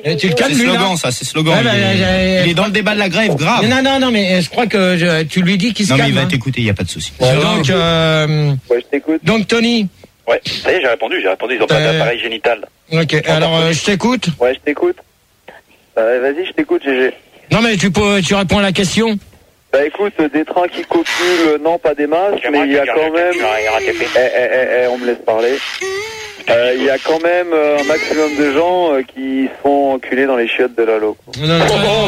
Tu le calmes, C'est lui, slogan, là. ça, c'est slogan. Ouais, Il est dans le débat de la grève, grave. Non, mais je crois que tu lui dis qu'il se Non, mais calme. il va t'écouter, il n'y a pas de souci. Donc, Ouais, je t'écoute. donc, Tony. Ouais, ça y est, j'ai répondu, ils ont pas d'appareil génital. Ok, alors, je t'écoute. Ouais, je t'écoute. Vas-y, je t'écoute, GG. Non, mais tu réponds à la question. Bah écoute, des trains qui copulent, non, pas des masses, mais il y a quand même... on me laisse parler. Il y a quand même un maximum de gens qui se font enculer dans les chiottes de la loco. Non,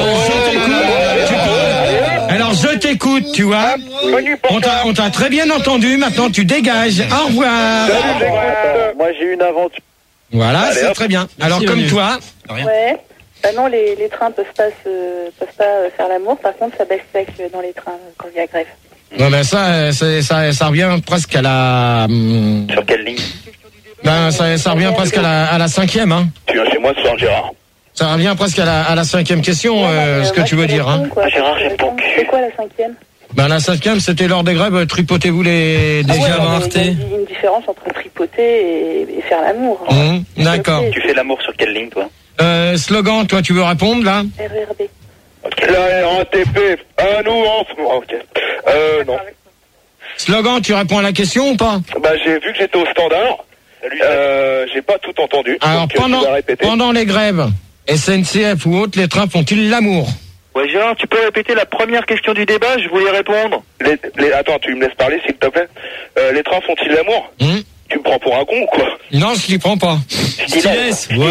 alors, je t'écoute, tu vois. On t'a très bien entendu, maintenant tu dégages. Au revoir. Moi, j'ai une aventure. Voilà, c'est très bien. Alors, comme toi. Ouais. Bah non, les trains peuvent pas faire l'amour. Par contre, ça baisse sec dans les trains quand il y a grève. Non, ben ça revient presque à la. Sur quelle ligne? Ben ça revient presque à la cinquième, hein. Tu viens chez moi ce soir, Gérard. Ça revient presque à la cinquième question, ce que tu veux dire, hein. Gérard, j'aime pas. C'est quoi la cinquième? Ben la cinquième, c'était lors des grèves. Tripotez-vous les déjà martés. Il y a une différence entre tripoter et faire l'amour. Hein. D'accord. Tu fais l'amour sur quelle ligne, toi? Slogan, toi tu veux répondre là? RERB. La RATP, nous en ok. Non. Slogan, tu réponds à la question ou pas? Bah j'ai vu que j'étais au standard. J'ai pas tout entendu. Alors donc, pendant les grèves, SNCF ou autres, les trains font-ils l'amour? Ouais, Gérard, tu peux répéter la première question du débat? Je voulais répondre. Attends, tu me laisses parler s'il te plaît. Les trains font-ils l'amour? Tu me prends pour un con ou quoi? Non, je t'y prends pas. Je t'y laisse. Ouais.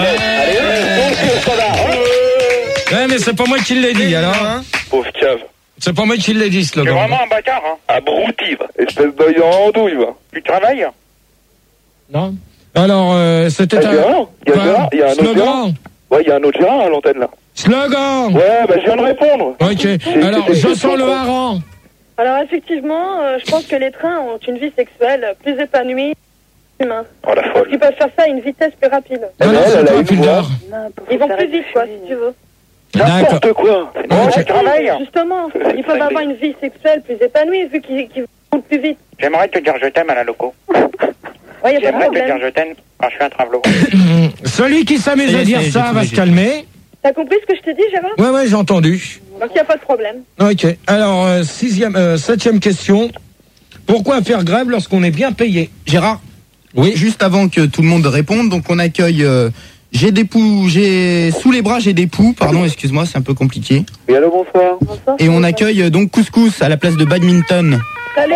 Ouais, mais c'est pas moi qui l'ai dit, alors. Hein. Pauvre cave. C'est pas moi qui l'ai dit, Slogan. C'est vraiment un bâtard, hein. Abruti, va. Espèce d'œil en andouille, va. Tu travailles? Non. Alors, c'était il y a un autre Gérard. Ouais, il y a un autre Gérard à l'antenne, là. Slogan. Ouais, bah je viens de répondre. Ok. Alors, je sens le hareng. Alors, effectivement, je pense que les trains ont une vie sexuelle plus épanouie. Humain. Oh la folle. Ils peuvent faire ça à une vitesse plus rapide. Non, c'est toi, Fulder. Ils vont plus vite, quoi, si tu veux. N'importe quoi. Tu travailles. Justement, ils peuvent avoir une vie sexuelle plus épanouie vu qu'ils vont plus vite. J'aimerais te dire je t'aime à la loco. Ouais, y a pas de J'aimerais te problème. dire je t'aime quand je fais un travelot. Celui qui s'amuse à dire ça va se calmer. T'as compris ce que je t'ai dit, Gérard? Ouais, j'ai entendu. Donc y a pas de problème. Ok. Alors, septième question. Pourquoi faire grève lorsqu'on est bien payé? Gérard? Oui. Juste avant que tout le monde réponde, donc on accueille j'ai sous les bras, j'ai des poux, pardon, excuse-moi, c'est un peu compliqué. Oui, allô, bonsoir. Et on accueille donc Couscous à la place de badminton. Salut,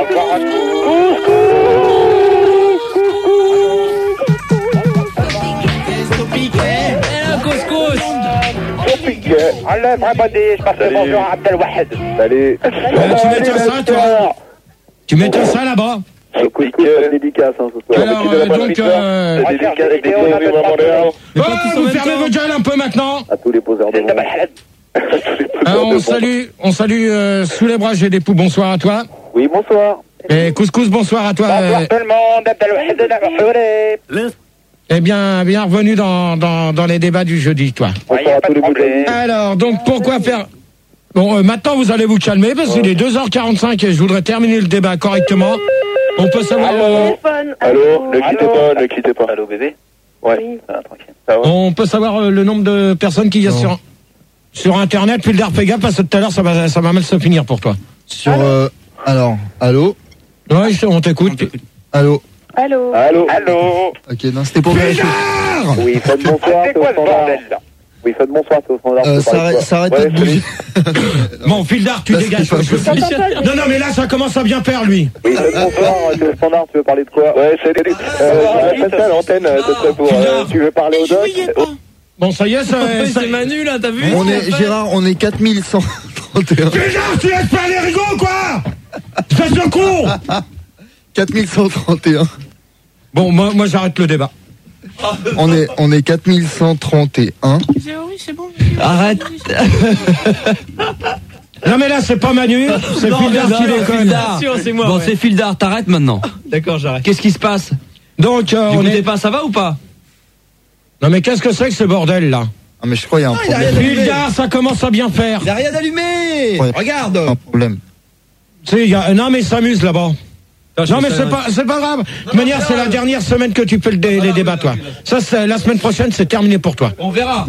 Allah, je passe le bonjour à Abdelwahed. Salut. Tu mets ça, toi? Tu mets ça là-bas? Dédicace, hein, ce soir. Alors, vous fermez vos gueules un peu maintenant. À tous les poseurs de Alors, on salue sous les bras, j'ai des poux, bonsoir à toi. Oui, bonsoir. Et Couscous, bonsoir à toi. Bonsoir tout le monde, Abdelwahed. Eh bien, bienvenue dans les débats du jeudi, toi. Bonsoir à tous les bouteilles. Alors, donc, pourquoi faire... Bon, maintenant, vous allez vous calmer, parce qu'il est 2h45 et je voudrais terminer le débat correctement. On peut savoir... Allô, ne quittez pas. Allô, bébé? Ouais. Oui. Tranquille. On peut savoir le nombre de personnes qu'il y a sur Internet, puis le fais gaffe, parce que tout à l'heure, ça va mal se finir pour toi. Sur... alors, allô? Ouais, on t'écoute. Allô? Allô? Ok, non, c'était pour vérifier. Oui, faites bonsoir, C'est c'est au quoi ce standard. bordel, là? Oui, faites bonsoir, c'est au standard. Ça arrête pas de bouger. Bon, Fildar, tu Là, dégages. c'était pas Non, mais là, ça commence à bien faire, lui. Oui, faites bonsoir, c'est au standard, tu veux parler de quoi? Ouais, c'est à l'antenne, ce serait pour... tu veux parler au doc? Bon, ça y est, c'est Manu, là, t'as vu? Gérard, on est 4131. Fildar, tu laisses pas les rigots, quoi! Espèce de con! 4131. Bon, moi j'arrête le débat. On est 4131. Oui, c'est bon. Arrête. Non mais là c'est pas Manu, c'est Fildar qui déconne. C'est moi. Bon, c'est Fildar, t'arrêtes maintenant. D'accord, j'arrête. Qu'est-ce qui se passe? Donc On est pas, ça va ou pas? Non mais qu'est-ce que c'est que ce bordel là? Ah, mais je crois qu'il y a un problème. Fildar, ça commence à bien faire. Il a rien allumé. Ouais. Regarde. Un problème. Tu sais, non mais il s'amuse là-bas. Non mais c'est pas grave. De toute manière, c'est la dernière semaine que tu fais les débats, toi. Ça, la semaine prochaine, c'est terminé pour toi. On verra.